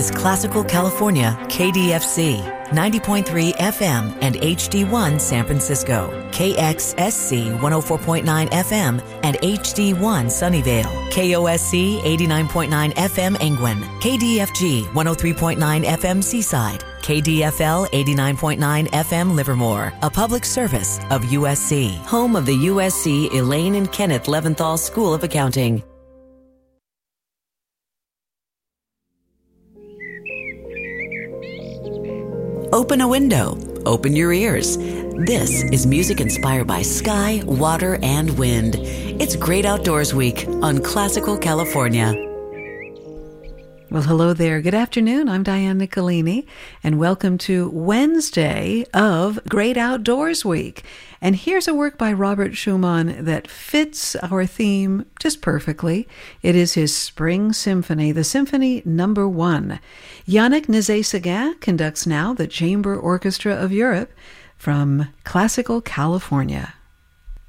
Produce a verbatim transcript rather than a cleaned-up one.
is Classical California, K D F C, ninety point three F M and H D one San Francisco, K X S C one oh four point nine F M and H D one Sunnyvale, K O S C eighty-nine point nine F M Engwin, K D F G one oh three point nine F M Seaside, K D F L eighty-nine point nine F M Livermore, a public service of U S C, home of the U S C Elaine and Kenneth Leventhal School of Accounting. Open a window, open your ears. This is music inspired by sky, water, and wind. It's Great Outdoors Week on Classical California. Well, hello there. Good afternoon. I'm Diane Nicolini, and welcome to Wednesday of Great Outdoors Week. And here's a work by Robert Schumann that fits our theme just perfectly. It is his Spring Symphony, the Symphony Number One. Yannick Nézet-Séguin conducts now the Chamber Orchestra of Europe from Classical California.